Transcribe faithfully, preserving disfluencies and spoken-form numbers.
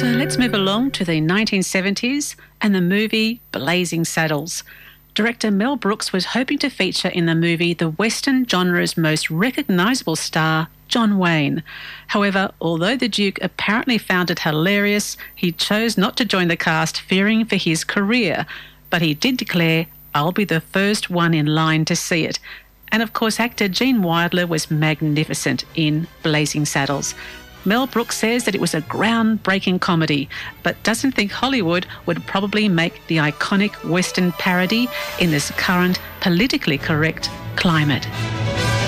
So let's move along to the nineteen seventies and the movie Blazing Saddles. Director Mel Brooks was hoping to feature in the movie the Western genre's most recognisable star, John Wayne. However, although the Duke apparently found it hilarious, he chose not to join the cast, fearing for his career. But he did declare, "I'll be the first one in line to see it." And of course, actor Gene Wilder was magnificent in Blazing Saddles. Mel Brooks says that it was a groundbreaking comedy, but doesn't think Hollywood would probably make the iconic Western parody in this current politically correct climate.